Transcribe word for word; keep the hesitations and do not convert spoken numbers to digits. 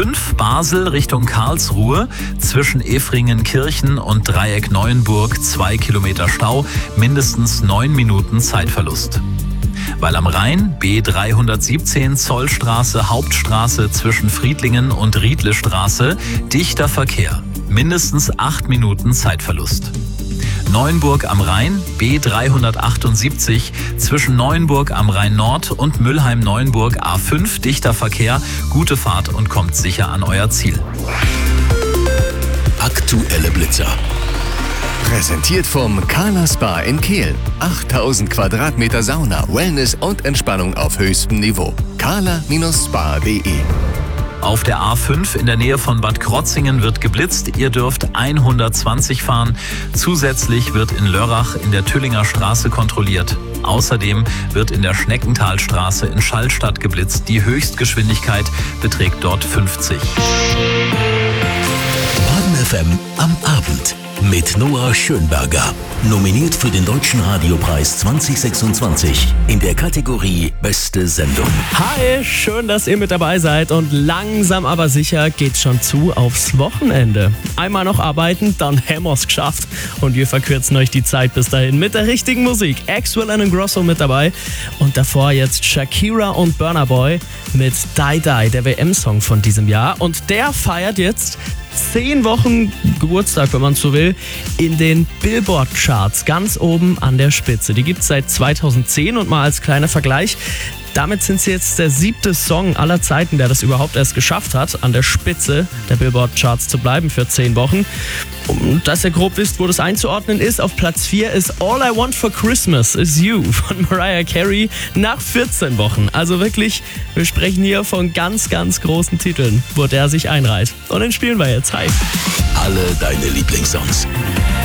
fünf Basel Richtung Karlsruhe, zwischen Efringenkirchen und Dreieck Neuenburg zwei Kilometer Stau, mindestens neun Minuten Zeitverlust. Weil am Rhein B dreihundertsiebzehn Zollstraße Hauptstraße zwischen Friedlingen und Riedlestraße dichter Verkehr, mindestens acht Minuten Zeitverlust. Neuenburg am Rhein B dreihundertachtundsiebzig zwischen Neuenburg am Rhein Nord und Mülheim-Neuenburg A fünf dichter Verkehr, gute Fahrt und kommt sicher an euer Ziel. Aktuelle Blitzer. Präsentiert vom Kala Spa in Kehl. achttausend Quadratmeter Sauna, Wellness und Entspannung auf höchstem Niveau. kala Spa punkt de. Auf der A fünf in der Nähe von Bad Krotzingen wird geblitzt. Ihr dürft hundertzwanzig fahren. Zusätzlich wird in Lörrach in der Tüllinger Straße kontrolliert. Außerdem wird in der Schneckentalstraße in Schallstadt geblitzt. Die Höchstgeschwindigkeit beträgt dort fünfzig. Baden F M am Abend mit Noah Schönberger. Nominiert für den Deutschen Radiopreis zwanzig sechsundzwanzig in der Kategorie Beste Sendung. Hi, schön, dass ihr mit dabei seid und langsam aber sicher geht's schon zu aufs Wochenende. Einmal noch arbeiten, dann haben wir's geschafft und wir verkürzen euch die Zeit bis dahin mit der richtigen Musik. Axwell and Ingrosso mit dabei und davor jetzt Shakira und Burna Boy mit Die Die, der W M-Song von diesem Jahr, und der feiert jetzt zehn Wochen Geburtstag, wenn man so will, in den Billboard-Charts, ganz oben an der Spitze. Die gibt es seit zweitausendzehn und mal als kleiner Vergleich, damit sind sie jetzt der siebte Song aller Zeiten, der das überhaupt erst geschafft hat, an der Spitze der Billboard-Charts zu bleiben für zehn Wochen. Und dass ihr grob wisst, wo das einzuordnen ist, auf Platz vier ist All I Want for Christmas is You von Mariah Carey nach vierzehn Wochen. Also wirklich, wir sprechen hier von ganz, ganz großen Titeln, wo der sich einreiht. Und den spielen wir jetzt. Hi. Alle deine Lieblingssongs.